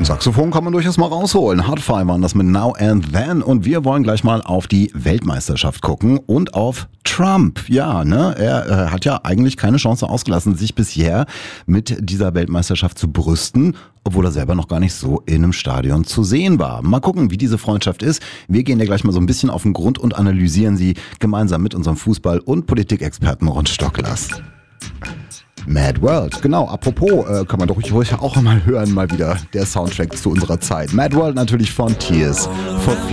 Saxophon kann man durchaus mal rausholen. Hard Five waren das mit Now and Then. Und wir wollen gleich mal auf die Weltmeisterschaft gucken und auf Trump. Ja, ne? Er hat ja eigentlich keine Chance ausgelassen, sich bisher mit dieser Weltmeisterschaft zu brüsten, obwohl er selber noch gar nicht so in einem Stadion zu sehen war. Mal gucken, wie diese Freundschaft ist. Wir gehen ja gleich mal so ein bisschen auf den Grund und analysieren sie gemeinsam mit unserem Fußball- und Politikexperten Ron Stocklas. Mad World, genau, apropos, kann man doch ruhig auch mal hören, mal wieder, der Soundtrack zu unserer Zeit. Mad World natürlich von Tears for Fears.